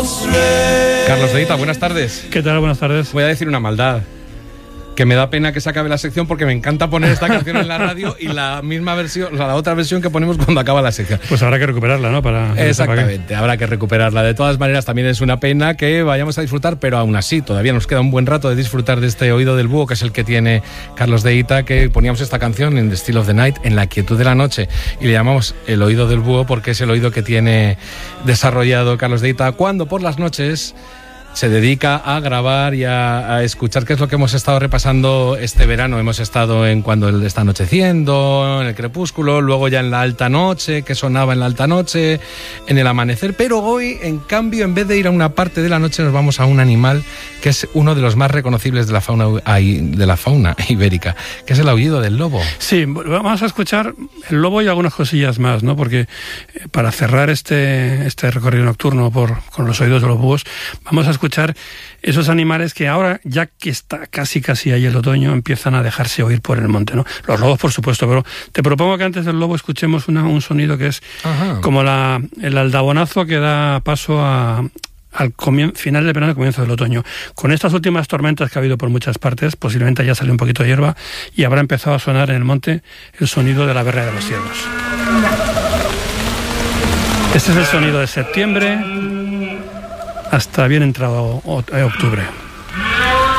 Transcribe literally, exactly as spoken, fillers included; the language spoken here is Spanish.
Carlos de Ita, buenas tardes. ¿Qué tal? Buenas tardes. Voy a decir una maldad, que me da pena que se acabe la sección porque me encanta poner esta canción en la radio y la misma versión, o sea, la otra versión que ponemos cuando acaba la sección. Pues habrá que recuperarla, ¿no? Para Exactamente, habrá que recuperarla. De todas maneras, también es una pena que vayamos a disfrutar, pero aún así, todavía nos queda un buen rato de disfrutar de este Oído del Búho, que es el que tiene Carlos de Ita, que poníamos esta canción en The Still of the Night, en la quietud de la noche, y le llamamos el Oído del Búho porque es el oído que tiene desarrollado Carlos de Ita cuando por las noches se dedica a grabar y a, a escuchar, que es lo que hemos estado repasando este verano. Hemos estado en Cuando él está anocheciendo, en el crepúsculo, luego ya en la alta noche, que sonaba en la alta noche, en el amanecer, pero hoy, en cambio, en vez de ir a una parte de la noche, nos vamos a un animal que es uno de los más reconocibles de la fauna, de la fauna ibérica, que es el aullido del lobo. Sí, vamos a escuchar el lobo y algunas cosillas más, ¿no? Porque para cerrar este, este recorrido nocturno por, con los oídos de los búhos, vamos a escuchar escuchar esos animales que ahora, ya que está casi casi ahí el otoño, empiezan a dejarse oír por el monte, ¿no? Los lobos, por supuesto, pero te propongo que antes del lobo escuchemos una, un sonido que es Ajá. como la, el aldabonazo que da paso a... al final del verano y comienzo del otoño. Con estas últimas tormentas que ha habido por muchas partes, posiblemente haya salido un poquito de hierba y habrá empezado a sonar en el monte el sonido de la berrea de los ciervos. Este es el sonido de septiembre hasta bien entrado octubre.